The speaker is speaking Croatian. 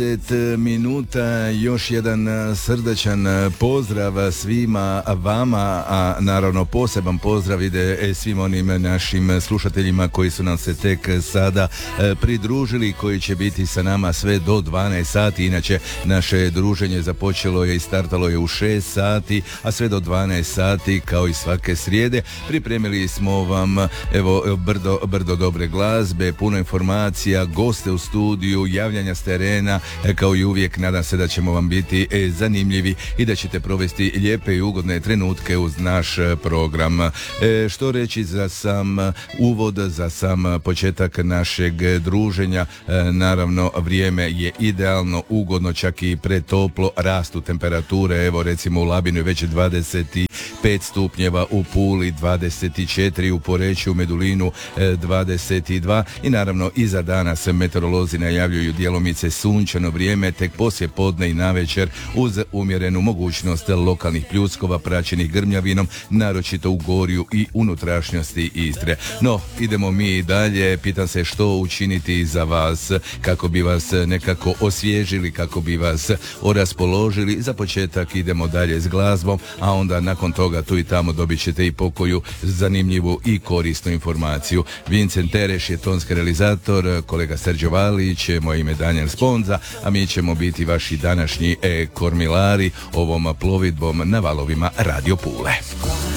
minuta, još jedan srdačan pozdrav svima vama, a naravno poseban pozdrav ide svim onim našim slušateljima koji su nam se tek sada pridružili, koji će biti sa nama sve do 12 sati. Inače, naše druženje započelo je i startalo je u 6 sati, a sve do 12 sati, kao i svake srijede, pripremili smo vam brdo dobre glazbe, puno informacija, goste u studiju, javljanja s terena. Kao i uvijek, nadam se da ćemo vam biti zanimljivi i da ćete provesti lijepe i ugodne trenutke uz naš program. Što reći za sam uvod, za sam početak našeg druženja? Naravno, vrijeme je idealno, ugodno, čak i pretoplo, rastu temperature. Evo, recimo u Labinu je već 25 stupnjeva, u Puli 24, u Poreču, u Medulinu 22 i naravno iza dana se meteorolozi najavljuju djelomice sunčano vrijeme, tek poslije podne i navečer uz umjerenu mogućnost lokalnih pljuskova praćenih grmljavinom, naročito u Gorju i unutrašnjosti Istre. No, idemo mi dalje. Pitam se što učiniti za vas kako bi vas nekako osvježili, kako bi vas oraspoložili. Za početak idemo dalje s glazbom, a onda nakon toga tu i tamo dobit ćete i pokoju zanimljivu i korisnu informaciju. Vincent Tereš je tonski realizator, kolega Serđo Valić, moje ime Daniel Sponza, a mi ćemo biti vaši današnji kormilari ovom plovidbom na valovima Radio Pule.